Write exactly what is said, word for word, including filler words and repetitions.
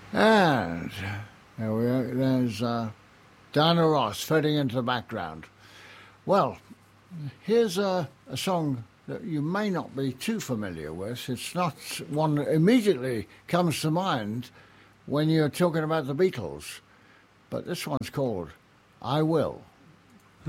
And there we are. There's uh, Diana Ross fading into the background. Well, here's a, a song that you may not be too familiar with. It's not one that immediately comes to mind when you're talking about the Beatles, but this one's called I Will.